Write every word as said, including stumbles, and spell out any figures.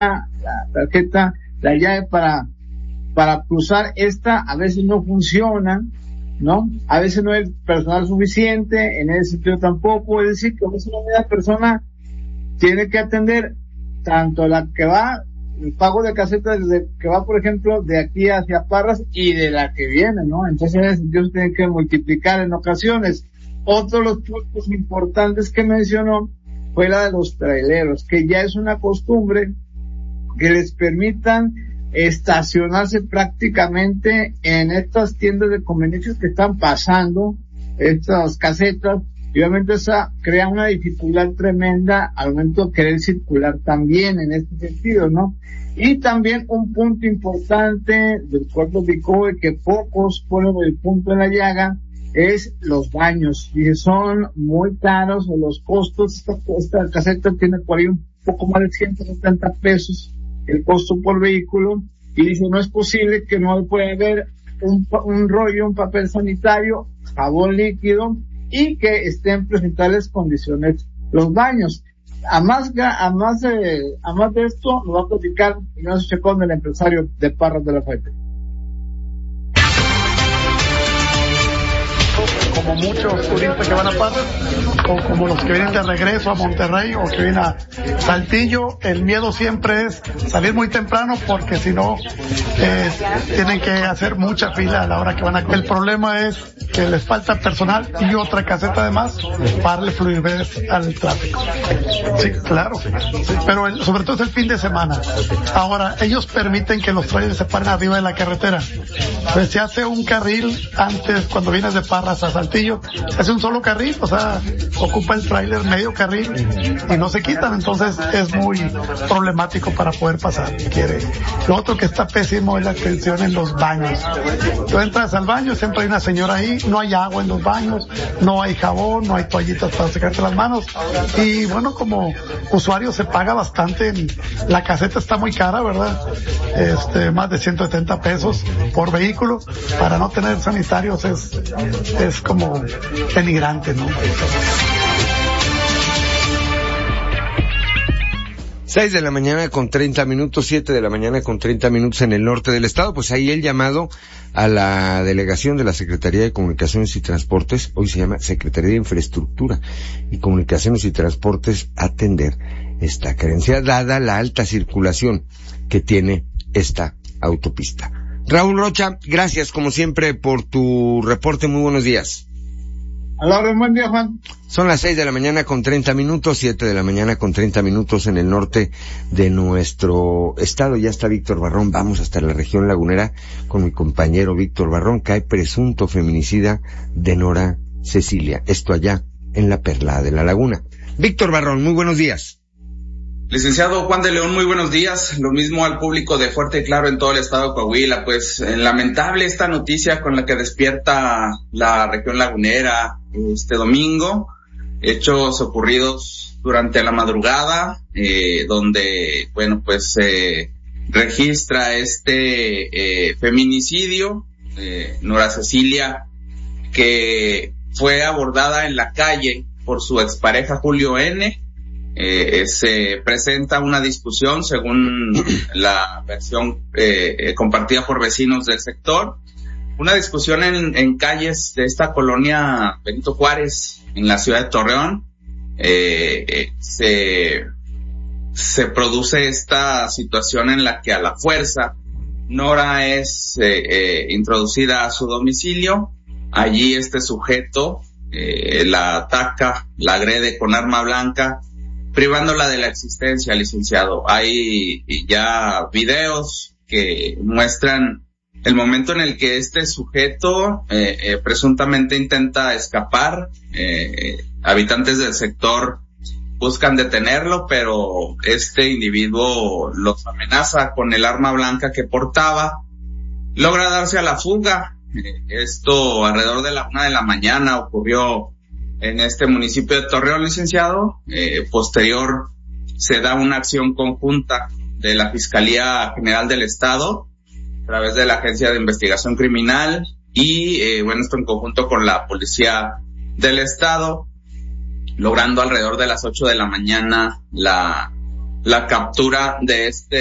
la tarjeta, la llave para, para cruzar esta, a veces no funciona, ¿no? A veces no hay personal suficiente, en ese sentido tampoco, es decir, que a veces una persona tiene que atender tanto la que va, el pago de caseta desde que va, por ejemplo, de aquí hacia Parras y de la que viene, ¿no? Entonces en ese sentido se tiene que multiplicar en ocasiones. Otro de los puntos importantes que mencionó fue la de los traileros, que ya es una costumbre que les permitan estacionarse prácticamente en estas tiendas de conveniencia que están pasando, estas casetas, y obviamente esa crea una dificultad tremenda al momento de querer circular también en este sentido, ¿no? Y también un punto importante del cual indicó que pocos ponen el punto en la llaga es los baños, y son muy caros o los costos. Esta, esta caseta tiene por ahí un poco más de ciento setenta pesos el costo por vehículo, y dice no es posible que no pueda haber un, un rollo, un papel sanitario, jabón líquido y que estén en presentables condiciones los baños. A más, a más de, a más de esto lo va a platicar Ignacio Chacón, el empresario de Parras de la Fuente. Como muchos turistas que van a Parras, o como los que vienen de regreso a Monterrey o que vienen a Saltillo, el miedo siempre es salir muy temprano porque si no eh, tienen que hacer mucha fila a la hora que van a... El problema es que les falta personal y otra caseta además para darle fluidez al tráfico. Sí, claro, sí, pero el, sobre todo es el fin de semana. Ahora, ellos permiten que los trailers se paren arriba de la carretera. Pues se hace un carril antes, cuando vienes de Parras a Saltillo, se hace un solo carril, o sea, ocupa el tráiler medio carril y no se quitan, entonces es muy problemático para poder pasar. Quiere. Lo otro que está pésimo es la atención en los baños. Tú entras al baño, siempre hay una señora ahí, no hay agua en los baños, no hay jabón, no hay toallitas para secarte las manos, y bueno, como usuario se paga bastante. La caseta está muy cara, ¿verdad? Este, más de ciento setenta pesos por vehículo. Para no tener sanitarios es, es como denigrante, ¿no? Seis de la mañana con treinta minutos, siete de la mañana con treinta minutos en el norte del estado. Pues ahí el llamado a la delegación de la Secretaría de Comunicaciones y Transportes, hoy se llama Secretaría de Infraestructura y Comunicaciones y Transportes, atender esta carencia, dada la alta circulación que tiene esta autopista. Raúl Rocha, gracias como siempre por tu reporte, muy buenos días. A la hora, buen día, Juan. Son las seis de la mañana con treinta minutos, siete de la mañana con treinta minutos en el norte de nuestro estado. Ya está Víctor Barrón, vamos hasta la región lagunera con mi compañero Víctor Barrón. Cae presunto feminicida de Nora Cecilia, esto allá en la Perla de la Laguna. Víctor Barrón, muy buenos días. Licenciado Juan de León, muy buenos días. Lo mismo al público de Fuerte y Claro en todo el estado de Coahuila. Pues eh, lamentable esta noticia con la que despierta la región lagunera este domingo. Hechos ocurridos durante la madrugada, eh, donde, bueno, pues se eh, registra este eh, feminicidio. Eh, Nora Cecilia, que fue abordada en la calle por su expareja Julio N., Eh, se presenta una discusión según la versión eh, eh, compartida por vecinos del sector, una discusión en, en calles de esta colonia Benito Juárez en la ciudad de Torreón. eh, eh, se se produce esta situación en la que a la fuerza Nora es eh, eh, introducida a su domicilio. Allí este sujeto eh, la ataca, la agrede con arma blanca, privándola de la existencia, licenciado. Hay ya videos que muestran el momento en el que este sujeto eh, eh, presuntamente intenta escapar. Eh, habitantes del sector buscan detenerlo, pero este individuo los amenaza con el arma blanca que portaba. Logra darse a la fuga. Eh, esto alrededor de la una de la mañana ocurrió en este municipio de Torreón, licenciado. Eh, posterior se da una acción conjunta de la Fiscalía General del Estado a través de la Agencia de Investigación Criminal y, eh, bueno, esto en conjunto con la Policía del Estado, logrando alrededor de las ocho de la mañana la la captura de este